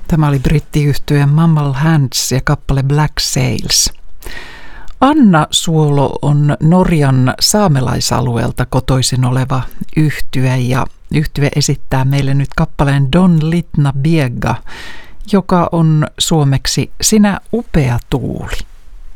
Tämä oli brittiyhtye Mammal Hands ja kappale Black Sails. Anna Suolo on Norjan saamelaisalueelta kotoisin oleva yhtye ja yhtye esittää meille nyt kappaleen Don Litna Biega, joka on suomeksi Sinä upea tuuli.